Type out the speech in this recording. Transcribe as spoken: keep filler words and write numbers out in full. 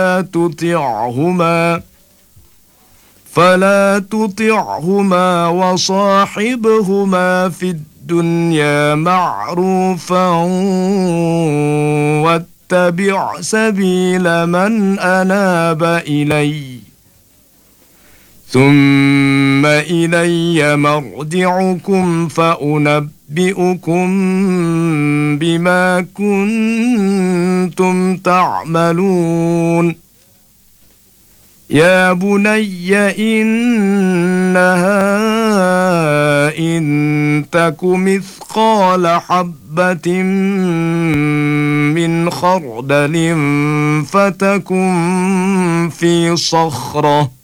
تطعهما فلا تطعهما وصاحبهما في الدنيا معروفا واتبع سبيل من أناب إلي ثم إلي مرجعكم فأنبئكم بما كنتم تعملون. يا بني إنها إن تك مثقال حبة من خردل فتكن في صخرة